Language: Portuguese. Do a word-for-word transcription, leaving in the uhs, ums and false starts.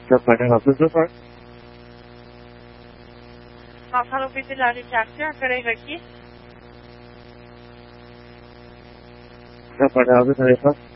Atrapalhar a sua parte. Buffalo Village Taxi, operator aqui. Atrapalhar a tarefa.